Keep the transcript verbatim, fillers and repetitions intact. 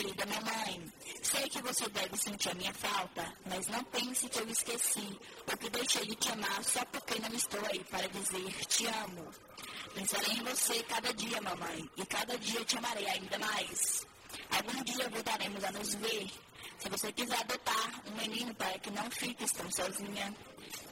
querida mamãe, sei que você deve sentir a minha falta, mas não pense que eu esqueci ou que deixei de te amar só porque não estou aí para dizer te amo. Pensarei em você cada dia, mamãe, e cada dia te amarei ainda mais. Algum dia voltaremos a nos ver. Se você quiser adotar um menino para que não fiques tão sozinha,